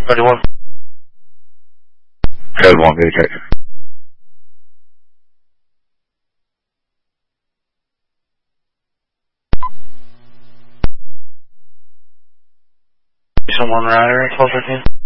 31. Code 1, go check. Someone rider, 1213.